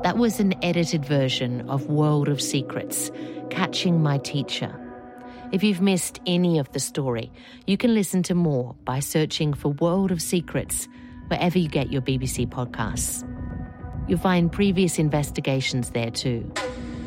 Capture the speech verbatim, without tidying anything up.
That was an edited version of World of Secrets, Catching My Teacher. If you've missed any of the story, you can listen to more by searching for World of Secrets wherever you get your B B C podcasts. You'll find previous investigations there too.